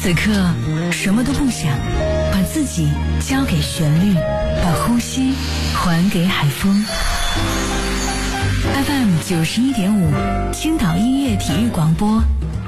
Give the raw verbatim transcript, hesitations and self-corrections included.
此刻什么都不想，把自己交给旋律，把呼吸还给海风。F M 九十一点五，青岛音乐体育广播，